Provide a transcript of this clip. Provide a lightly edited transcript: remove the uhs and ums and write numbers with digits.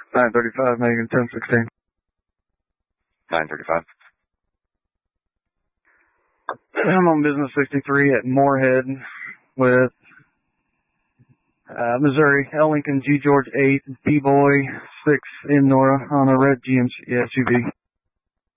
935, Megan 1016. 935. I'm on business 63 at Moorhead with Missouri, L. Lincoln, G. George 8, B. Boy 6 in Nora on a red GMC SUV.